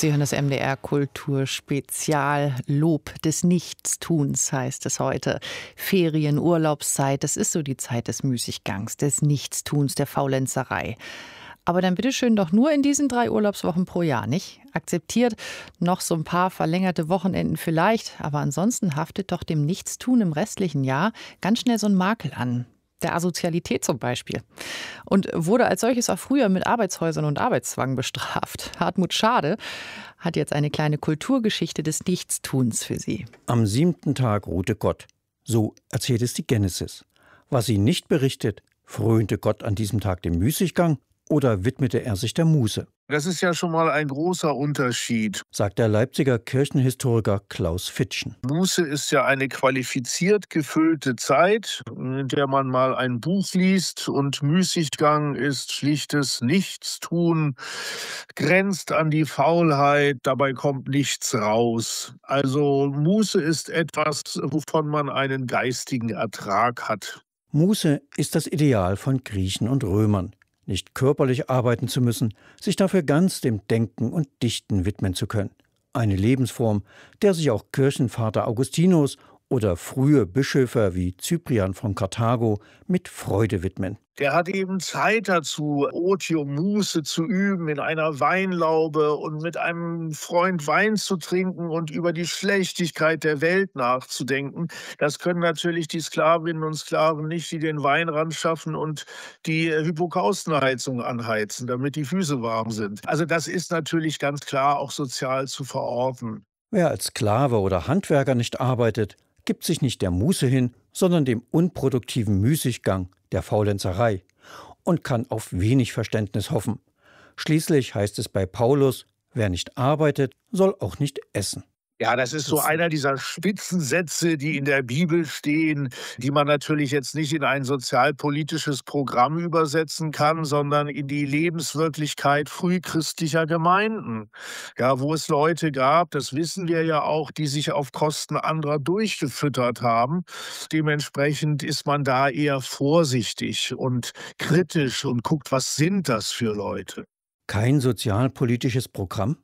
Sie hören das MDR Kulturspezial. Lob des Nichtstuns heißt es heute. Ferien, Urlaubszeit, das ist so die Zeit des Müßiggangs, des Nichtstuns, der Faulenzerei. Aber dann bitteschön doch nur in diesen 3 Urlaubswochen pro Jahr, nicht? Akzeptiert noch so ein paar verlängerte Wochenenden vielleicht, aber ansonsten haftet doch dem Nichtstun im restlichen Jahr ganz schnell so ein Makel an. Der Asozialität zum Beispiel. Und wurde als solches auch früher mit Arbeitshäusern und Arbeitszwang bestraft. Hartmut Schade hat jetzt eine kleine Kulturgeschichte des Nichtstuns für Sie. Am 7. Tag ruhte Gott. So erzählt es die Genesis. Was sie nicht berichtet, frönte Gott an diesem Tag dem Müßiggang oder widmete er sich der Muße? Das ist ja schon mal ein großer Unterschied, sagt der Leipziger Kirchenhistoriker Klaus Fitschen. Muße ist ja eine qualifiziert gefüllte Zeit, in der man mal ein Buch liest, und Müßiggang ist schlichtes Nichtstun, grenzt an die Faulheit, dabei kommt nichts raus. Also Muße ist etwas, wovon man einen geistigen Ertrag hat. Muße ist das Ideal von Griechen und Römern. Nicht körperlich arbeiten zu müssen, sich dafür ganz dem Denken und Dichten widmen zu können. Eine Lebensform, der sich auch Kirchenvater Augustinus oder frühe Bischöfe wie Cyprian von Karthago mit Freude widmen. Der hat eben Zeit dazu, Otium, Muße zu üben in einer Weinlaube und mit einem Freund Wein zu trinken und über die Schlechtigkeit der Welt nachzudenken. Das können natürlich die Sklavinnen und Sklaven nicht, die den Wein ranschaffen und die Hypokaustenheizung anheizen, damit die Füße warm sind. Also das ist natürlich ganz klar auch sozial zu verorten. Wer als Sklave oder Handwerker nicht arbeitet, gibt sich nicht der Muße hin, sondern dem unproduktiven Müßiggang, der Faulenzerei, und kann auf wenig Verständnis hoffen. Schließlich heißt es bei Paulus, wer nicht arbeitet, soll auch nicht essen. Ja, das ist so einer dieser Spitzensätze, die in der Bibel stehen, die man natürlich jetzt nicht in ein sozialpolitisches Programm übersetzen kann, sondern in die Lebenswirklichkeit frühchristlicher Gemeinden. Ja, wo es Leute gab, das wissen wir ja auch, die sich auf Kosten anderer durchgefüttert haben. Dementsprechend ist man da eher vorsichtig und kritisch und guckt, was sind das für Leute? Kein sozialpolitisches Programm?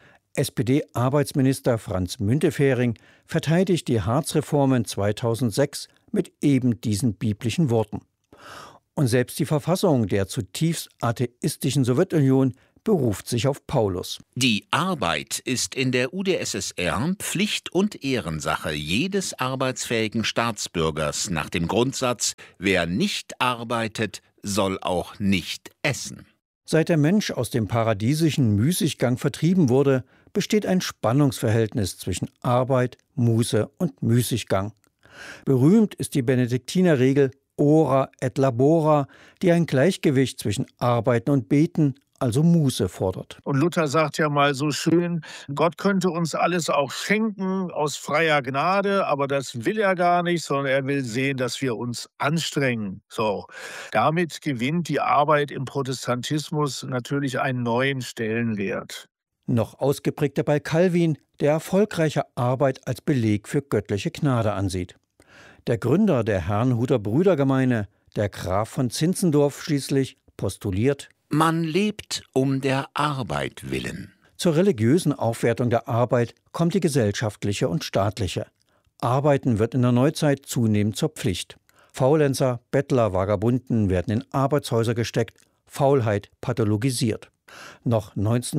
SPD-Arbeitsminister Franz Müntefering verteidigt die Hartz-Reformen 2006 mit eben diesen biblischen Worten. Und selbst die Verfassung der zutiefst atheistischen Sowjetunion beruft sich auf Paulus. Die Arbeit ist in der UdSSR Pflicht und Ehrensache jedes arbeitsfähigen Staatsbürgers nach dem Grundsatz: Wer nicht arbeitet, soll auch nicht essen. Seit der Mensch aus dem paradiesischen Müßiggang vertrieben wurde, besteht ein Spannungsverhältnis zwischen Arbeit, Muße und Müßiggang. Berühmt ist die Benediktinerregel Ora et labora, die ein Gleichgewicht zwischen Arbeiten und Beten, also Muße, fordert. Und Luther sagt ja mal so schön, Gott könnte uns alles auch schenken aus freier Gnade, aber das will er gar nicht, sondern er will sehen, dass wir uns anstrengen. So, damit gewinnt die Arbeit im Protestantismus natürlich einen neuen Stellenwert. Noch ausgeprägter bei Calvin, der erfolgreiche Arbeit als Beleg für göttliche Gnade ansieht. Der Gründer der Herrnhuter Brüdergemeine, der Graf von Zinzendorf schließlich, postuliert: Man lebt um der Arbeit willen. Zur religiösen Aufwertung der Arbeit kommt die gesellschaftliche und staatliche. Arbeiten wird in der Neuzeit zunehmend zur Pflicht. Faulenzer, Bettler, Vagabunden werden in Arbeitshäuser gesteckt, Faulheit pathologisiert. Noch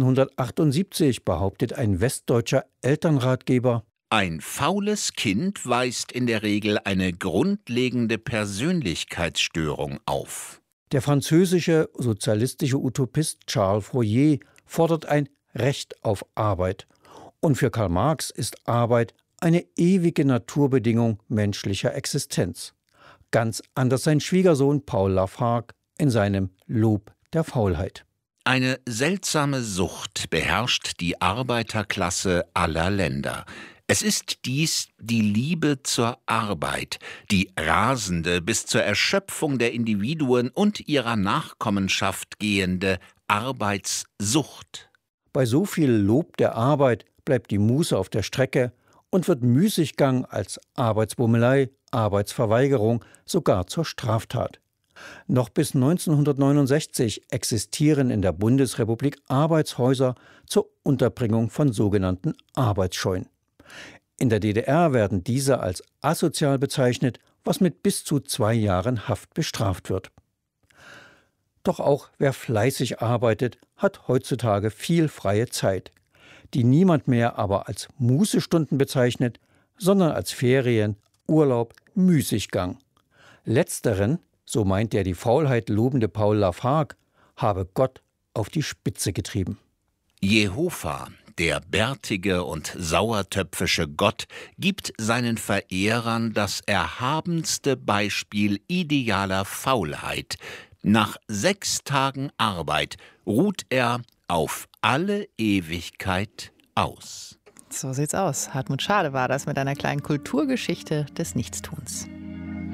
1978 behauptet ein westdeutscher Elternratgeber: Ein faules Kind weist in der Regel eine grundlegende Persönlichkeitsstörung auf. Der französische sozialistische Utopist Charles Fourier fordert ein Recht auf Arbeit. Und für Karl Marx ist Arbeit eine ewige Naturbedingung menschlicher Existenz. Ganz anders sein Schwiegersohn Paul Lafargue in seinem Lob der Faulheit. Eine seltsame Sucht beherrscht die Arbeiterklasse aller Länder. Es ist dies die Liebe zur Arbeit, die rasende, bis zur Erschöpfung der Individuen und ihrer Nachkommenschaft gehende Arbeitssucht. Bei so viel Lob der Arbeit bleibt die Muße auf der Strecke und wird Müßiggang als Arbeitsbummelei, Arbeitsverweigerung sogar zur Straftat. Noch bis 1969 existieren in der Bundesrepublik Arbeitshäuser zur Unterbringung von sogenannten Arbeitsscheuen. In der DDR werden diese als asozial bezeichnet, was mit bis zu 2 Jahren Haft bestraft wird. Doch auch wer fleißig arbeitet, hat heutzutage viel freie Zeit, die niemand mehr aber als Mußestunden bezeichnet, sondern als Ferien, Urlaub, Müßiggang. Letzteren, so meint der die Faulheit lobende Paul Lafargue, habe Gott auf die Spitze getrieben. Jehova, der bärtige und sauertöpfische Gott, gibt seinen Verehrern das erhabenste Beispiel idealer Faulheit. Nach 6 Tagen Arbeit ruht er auf alle Ewigkeit aus. So sieht's aus. Hartmut Schade war das mit einer kleinen Kulturgeschichte des Nichtstuns.